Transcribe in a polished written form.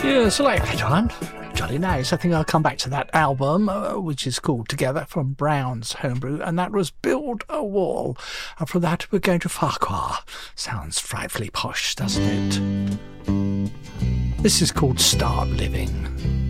It's a later time. Jolly nice. I think I'll come back to that album, which is called Together, from Brown's Homebrew, and that was Build a Wall. And from that, we're going to Farquhar. Sounds frightfully posh, doesn't it? This is called Start Living.